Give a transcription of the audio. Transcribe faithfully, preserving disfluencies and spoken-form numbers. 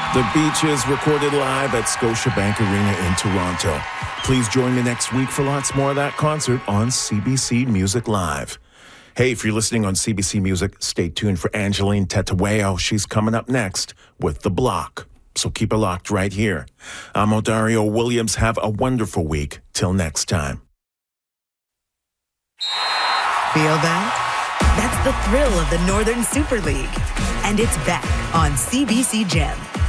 The Beaches recorded live at Scotiabank Arena in Toronto. Please join me next week for lots more of that concert on C B C Music Live. Hey, if you're listening on C B C Music, stay tuned for Angeline Tetawayo. She's coming up next with The Block. So keep it locked right here. I'm Odario Williams. Have a wonderful week. Till next time. Feel that? That's the thrill of the Northern Super League. And it's back on C B C Gem.